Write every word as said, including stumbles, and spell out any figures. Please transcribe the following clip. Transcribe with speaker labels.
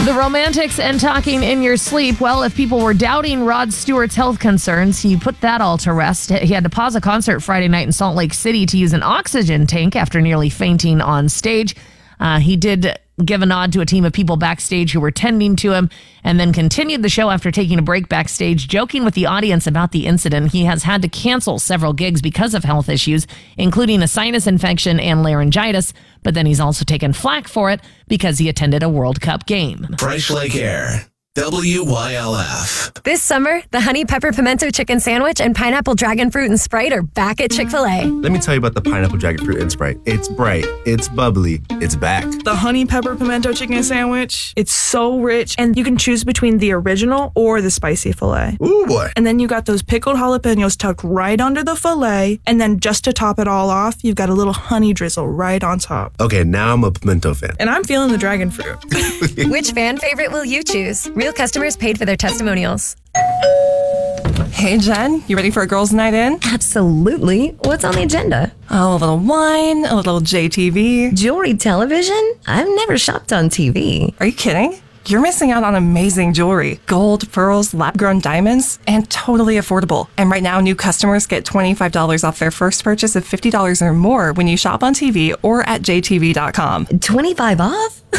Speaker 1: The romantics and talking in your sleep. Well, if people were doubting Rod Stewart's health concerns, he put that all to rest. He had to pause a concert Friday night in Salt Lake City to use an oxygen tank after nearly fainting on stage. Uh, he did give a nod to a team of people backstage who were tending to him, and then continued the show after taking a break backstage, joking with the audience about the incident. He has had to cancel several gigs because of health issues, including a sinus infection and laryngitis, but then he's also taken flack for it because he attended a World Cup game.
Speaker 2: Fresh Lake Air. W Y L F.
Speaker 3: This summer, the Honey Pepper Pimento Chicken Sandwich and Pineapple Dragon Fruit and Sprite are back at Chick-fil-A.
Speaker 4: Let me tell you about the Pineapple Dragon Fruit and Sprite. It's bright, it's bubbly, it's back.
Speaker 5: The Honey Pepper Pimento Chicken Sandwich, it's so rich, and you can choose between the original or the spicy filet.
Speaker 4: Ooh, boy.
Speaker 5: And then you got those pickled jalapenos tucked right under the filet, and then just to top it all off, you've got a little honey drizzle right on top.
Speaker 4: Okay, now I'm a pimento fan.
Speaker 5: And I'm feeling the dragon fruit.
Speaker 3: Which fan favorite will you choose? Real customers paid for their testimonials.
Speaker 6: Hey, Jen, you ready for a girls' night in?
Speaker 7: Absolutely. What's on the agenda?
Speaker 6: Oh, a little wine, a little J T V.
Speaker 7: Jewelry television? I've never shopped on T V.
Speaker 6: Are you kidding? You're missing out on amazing jewelry. Gold, pearls, lab-grown diamonds, and totally affordable. And right now, new customers get twenty-five dollars off their first purchase of fifty dollars or more when you shop on T V or at J T V dot com.
Speaker 7: twenty-five off?